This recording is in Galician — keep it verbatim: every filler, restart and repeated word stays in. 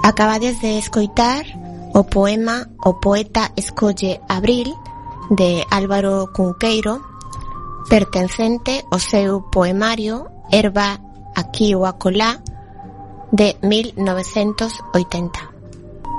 Acabades de escoitar o poema O poeta escolle abril de Álvaro Cunqueiro, pertencente ao seu poemario Herba aquí ou acolá de mil novecentos oitenta.